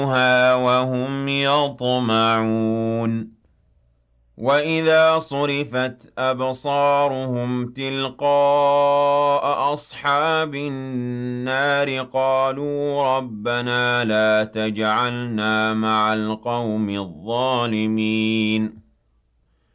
وهم يطمعون وإذا صرفت أبصارهم تلقاء أصحاب النار قالوا ربنا لا تجعلنا مع القوم الظالمين